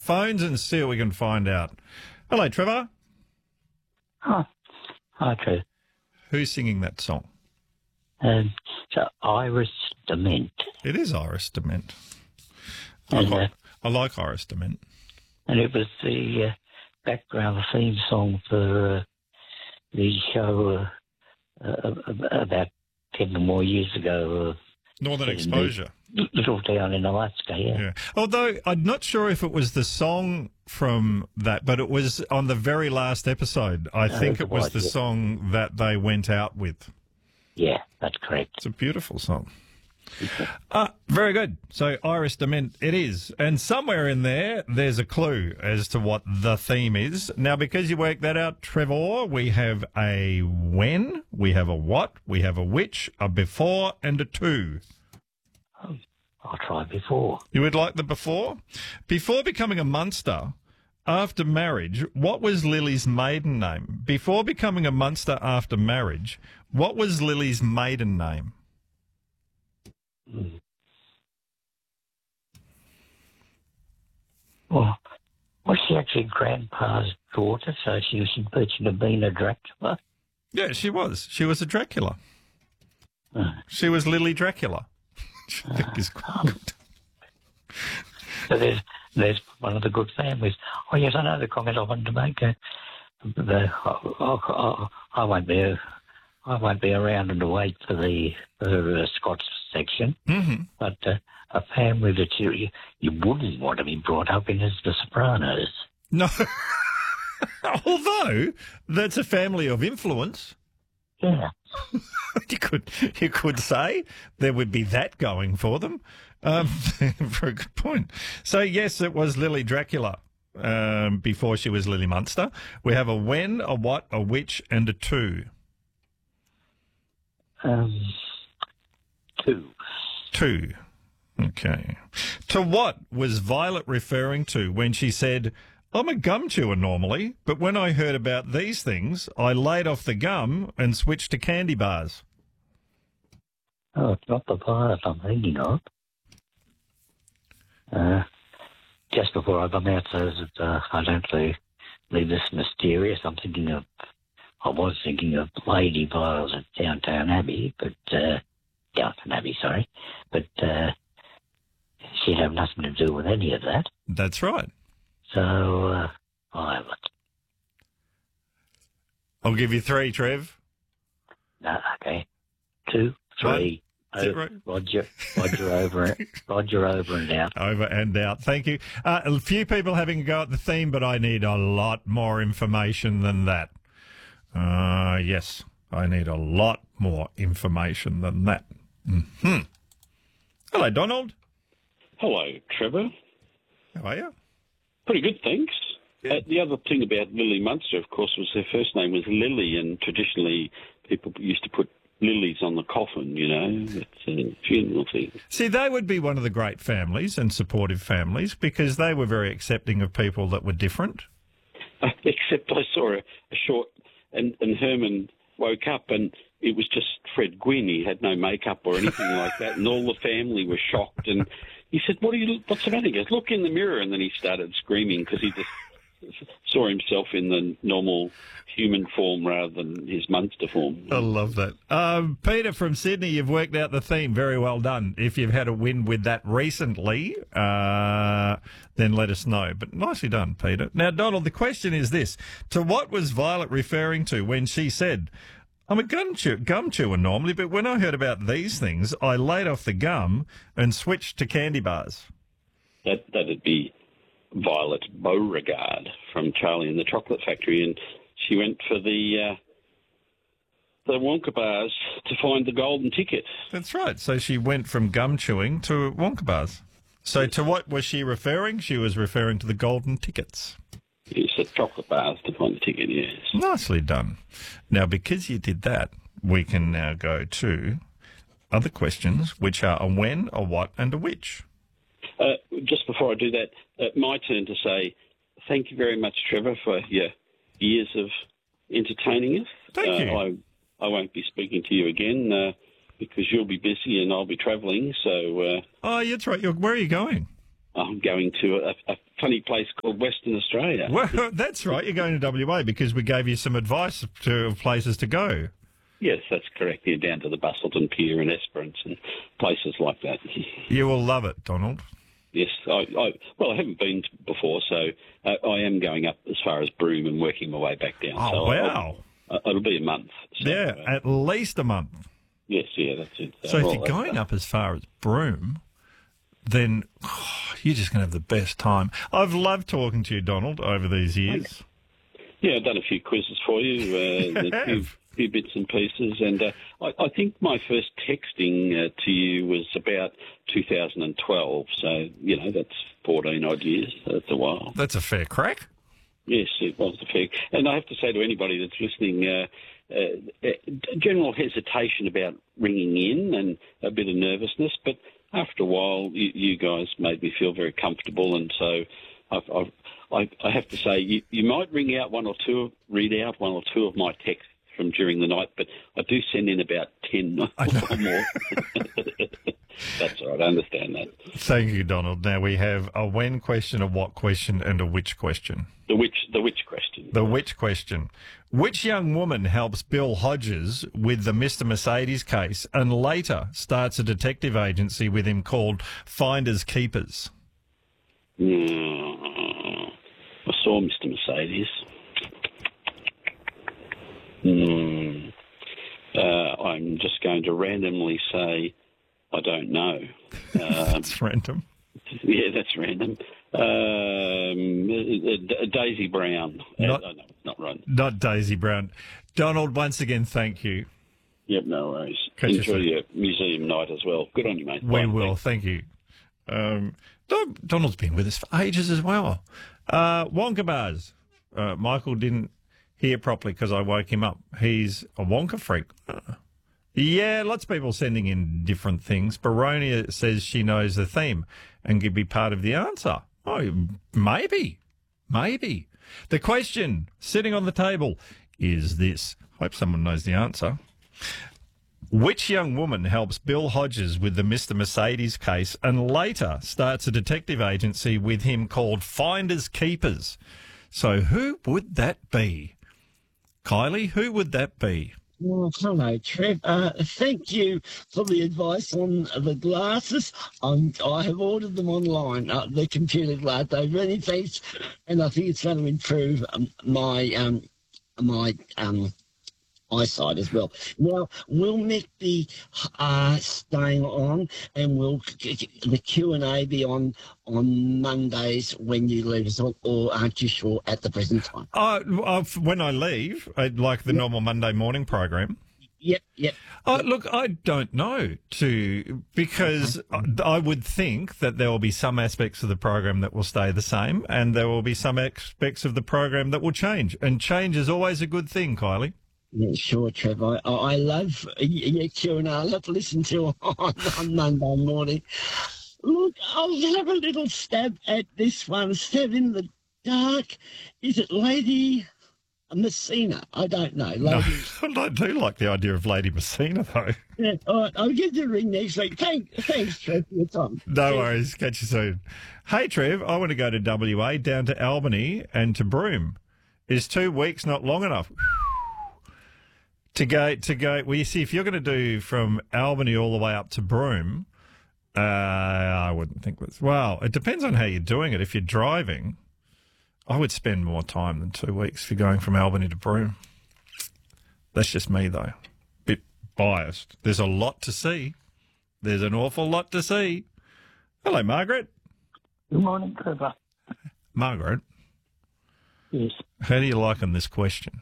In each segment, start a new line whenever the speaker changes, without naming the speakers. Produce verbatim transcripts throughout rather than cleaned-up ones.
phones and see what we can find out. Hello, Trevor.
Oh, hi, Trevor.
Who's singing that song?
Um, so Iris Dement.
It is Iris Dement. I,
And,
like,
uh,
I like Iris Dement.
and it was the uh, background theme song for uh, the show uh, uh, about ten or more years ago. Uh,
Northern
in
Exposure.
the little town in Alaska, yeah.
Yeah. Although I'm not sure if it was the song from that, but it was on the very last episode. I
No,
think
it
it was
was,
the
yeah.
song that they went out with.
Yeah, that's correct.
It's a beautiful song. Uh, very good. So Iris Dement it is. And somewhere in there, there's a clue as to what the theme is. Now, because you worked that out, Trevor, we have a when, we have a what, we have a which, a before, and a to.
I tried before.
You would like the before? Before becoming a Munster, after marriage, what was Lily's maiden name? Before becoming a Munster after marriage, what was Lily's maiden name?
Mm. Well, was she actually Grandpa's daughter, so she was should have been a Dracula?
Yeah, she was. She was a Dracula.
Uh,
She was Lily Dracula. Which I think is quite good.
so there's, there's one of the good families. Oh, yes, I know the comment I wanted to make. Uh, the, I, I, I won't be... I won't be around and to wait for the for, uh, Scots section,
Mm-hmm.
but uh, a family that you you wouldn't want to be brought up in is the Sopranos.
No. Although, that's a family of influence.
Yeah.
you could you could say there would be that going for them. Um, very good point. So, yes, it was Lily Dracula um, before she was Lily Munster. We have a when, a what, a which, and a to.
Um, two.
Two. Okay. To what was Violet referring to when she said, I'm a gum chewer normally, but when I heard about these things, I laid off the gum and switched to candy bars?
Oh, it's not the Violet I'm thinking of. Uh, just before I come out so that uh, I don't leave, leave this mysterious, I'm thinking of, I was thinking of Lady Violet at Downtown Abbey, but, uh, Downton Abbey, sorry, but uh, she'd have nothing to do with any of that.
That's right.
So, uh, Violet.
I'll give you three, Trev.
No, okay. Two, three,
One, zero.
over, Roger, Roger over, Roger over and out.
Over and out. Thank you. Uh, a few people having a go at the theme, but I need a lot more information than that. Uh, yes, I need a lot more information than that. Mm-hmm. Hello, Donald.
Hello, Trevor.
How are you?
Pretty good, thanks.
Yeah.
Uh, the other thing about Lily Munster, of course, was her first name was Lily, and traditionally people used to put lilies on the coffin, you know. It's a funeral thing.
See, they would be one of the great families and supportive families because they were very accepting of people that were different.
Uh, except I saw a, a short, and, and Herman woke up and it was just Fred Gwynn. He had no makeup or anything like that, and all the family were shocked. And he said, "What are you? What's the matter?" He goes, "Look in the mirror," and then he started screaming because he just saw himself in the normal human form rather than his Munster form.
I love that. Um, Peter from Sydney, you've worked out the theme. Very well done. If you've had a win with that recently, uh, then let us know. But nicely done, Peter. Now, Donald, the question is this. To what was Violet referring to when she said, I'm a gum, chew- gum chewer normally, but when I heard about these things, I laid off the gum and switched to candy bars?
That, that'd be Violet Beauregard from Charlie and the Chocolate Factory, and she went for the uh, the Wonka bars to find the golden ticket.
That's right. So she went from gum chewing to Wonka bars. So to what was she referring? She was referring to the golden tickets.
You said chocolate bars to find the ticket, yes.
Nicely done. Now, because you did that, we can now go to other questions, which are a when, a what, and a which.
Uh, just before I do that, uh, my turn to say thank you very much, Trevor, for your years of entertaining us.
Thank
uh,
you.
I, I won't be speaking to you again uh, because you'll be busy and I'll be travelling. So, uh,
Oh, that's right. You're, where are you going?
I'm going to a, a funny place called Western Australia.
Well, that's right. You're going to W A because we gave you some advice to places to go.
Yes, that's correct. You're down to the Bustleton Pier and Esperance and places like that.
You will love it, Donald.
Yes, I, I well, I haven't been before, so uh, I am going up as far as Broome and working my way back down.
Oh,
so
wow.
I'll, uh, it'll be a month. So,
Yeah,
uh,
at least a month.
yes, yeah, that's it.
So
well,
if you're going
uh,
up as far as Broome, then oh, you're just going to have the best time. I've loved talking to you, Donald, over these years.
Yeah, I've done a few quizzes for you, uh,
You
a few,
have.
few bits and pieces, and uh, I, I think my first texting uh, to you was about two thousand twelve, so, you know, that's fourteen odd years. That's a while.
That's a fair crack.
Yes, it was a fair. And I have to say to anybody that's listening, uh, uh, general hesitation about ringing in and a bit of nervousness, but after a while, you, you guys made me feel very comfortable, and so I've, I've, I, I have to say you, you might ring out one or two, read out one or two of my texts from during the night, but I do send in about ten or more. That's all right. I understand that.
Thank you, Donald. Now we have a when question, a what question, and a which question.
The which, the which question.
The which question. Which young woman helps Bill Hodges with the Mister Mercedes case and later starts a detective agency with him called Finders Keepers?
Mm, I saw Mister Mercedes. Mm, uh, I'm just going to randomly say I don't know. Um,
That's random.
yeah, that's random. Um, uh, Daisy Brown.
Not-
uh, no, not right.
Not Daisy Brown. Donald, once again, thank you.
Yep, no worries.
Catch you
Enjoy
soon.
your museum night as well. Good on you, mate.
We
Bye.
will. Thank you. Um, Don- Donald's been with us for ages as well. Uh, Wonka bars. Uh, Michael didn't hear properly because I woke him up. He's a Wonka freak. Uh, yeah, lots of people sending in different things. Baronia says she knows the theme and could be part of the answer. Oh, maybe. Maybe. The question sitting on the table is this. Hope someone knows the answer. Which young woman helps Bill Hodges with the Mister Mercedes case and later starts a detective agency with him called Finders Keepers? So who would that be? Kylie, who would that be?
Well, hello, Trev. Uh, thank you for the advice on the glasses. Um, I have ordered them online, uh, the computer glass. They're really thanks, and I think it's going to improve um, my um, my um, eyesight as well. Now, will Mick be uh, staying on, and will the Q and A be on on Mondays when you leave us, or, or aren't you sure at the present time?
Uh, uh, when I leave, I'd like the normal Monday morning program.
Yep, yep.
Uh, look, I don't know, to because I I would think that there will be some aspects of the program that will stay the same, and there will be some aspects of the program that will change. And change is always a good thing, Kylie.
Yeah, sure, Trev. I, I I love your Q and A. I love to listen to on, on Monday morning. Look, I'll have a little stab at this one. Stab in the dark. Is it Lady Messina? I don't know.
No,
Lady...
I do like the idea of Lady Messina, though.
Yeah, all right, I'll give you a ring next week. Thank, thanks, Trev, for your time.
No worries. Catch you soon. Hey, Trev, I want to go to W A, down to Albany and to Broome. Is two weeks not long enough? To go, to go, well, you see, if you're going to do from Albany all the way up to Broome, uh, I wouldn't think that's, well, it depends on how you're doing it. If you're driving, I would spend more time than two weeks if you're going from Albany to Broome. That's just me, though. Bit biased. There's a lot to see. There's an awful lot to see. Hello, Margaret.
Good morning, Trevor.
Margaret,
Yes.
how do you like on this question?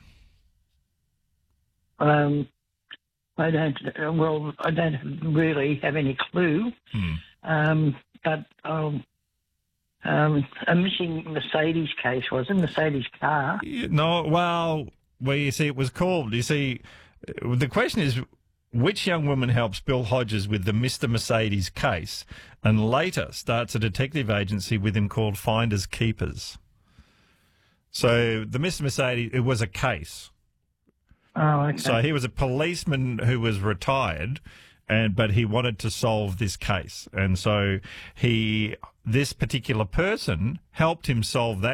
Um, I don't, uh, well, I don't really have any clue,
Hmm.
um, but um, um, a missing Mercedes case, was it? Mercedes car.
Yeah, No, well, well, you see, it was called, you see, uh, the question is, which young woman helps Bill Hodges with the Mister Mercedes case and later starts a detective agency with him called Finders Keepers? So the Mister Mercedes, it was a case.
Oh, okay.
So he was a policeman who was retired, and but he wanted to solve this case, and so he this particular person helped him solve that